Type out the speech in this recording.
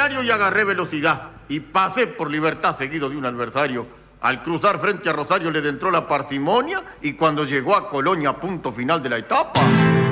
diario y agarré velocidad. Y pasé por Libertad seguido de un adversario. Al cruzar frente a Rosario le entró la parsimonia y cuando llegó a Colonia, punto final de la etapa...